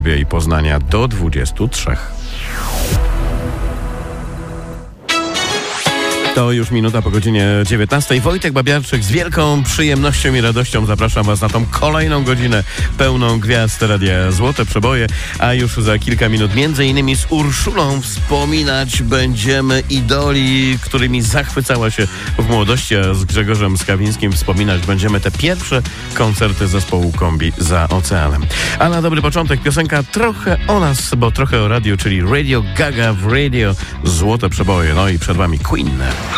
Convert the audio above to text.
i Poznania do 23. To już minuta po godzinie 19. Wojtek Babiarczyk z wielką przyjemnością i radością zapraszam Was na tą kolejną godzinę pełną gwiazd Radia Złote Przeboje, a już za kilka minut między innymi z Urszulą wspominać będziemy idoli, którymi zachwycała się w młodości, a z Grzegorzem Skawińskim wspominać będziemy te pierwsze koncerty zespołu Kombi za oceanem. A na dobry początek piosenka trochę o nas, bo trochę o radiu, czyli Radio Gaga w Radio Złote Przeboje. No i przed Wami Queen.